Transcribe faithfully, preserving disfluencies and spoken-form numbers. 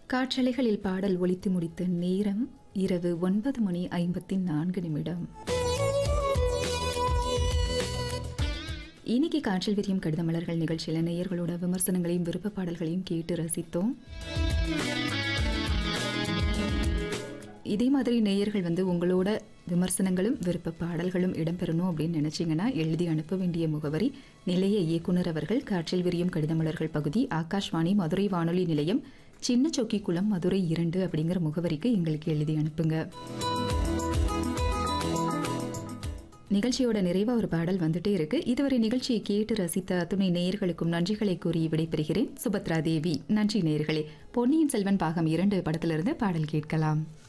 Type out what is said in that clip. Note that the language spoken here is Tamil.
காற்றலைகளில் பாடல் ஒலித்து முடித்த நேரம் இரவு ஒன்பது மணி ஐம்பத்தி நான்கு நிமிடம். இன்னைக்கு காற்றில் விரியும் கடித மலர்கள் நிகழ்ச்சியில் நேயர்களோட விமர்சனங்களையும் விருப்ப பாடல்களையும் கேட்டு ரசித்தோம். இதே மாதிரி நேயர்கள் வந்து உங்களோட விமர்சனங்களும் விருப்ப பாடல்களும் இடம்பெறணும் அப்படின்னு நினைச்சீங்கன்னா எழுதி அனுப்ப வேண்டிய முகவரி நிலைய இயக்குனர் அவர்கள், காற்றில் விரியும் கடித மலர்கள் பகுதி, ஆகாஷ்வாணி மதுரை வானொலி நிலையம், சின்ன சொக்கி குளம், மதுரை இரண்டு அப்படிங்கிற முகவரிக்கு எங்களுக்கு எழுதி அனுப்புங்க. நிகழ்ச்சியோட நிறைவா ஒரு பாடல் வந்துட்டே இருக்கு. இதுவரை நிகழ்ச்சியை கேட்டு ரசித்த அத்துணை நேயர்களுக்கும் நன்றிகளை கூறி விடைபெறுகிறேன். சுபத்ரா தேவி. நன்றி நேயர்களே. பொன்னியின் செல்வன் பாகம் இரண்டு படத்திலிருந்து பாடல் கேட்கலாம்.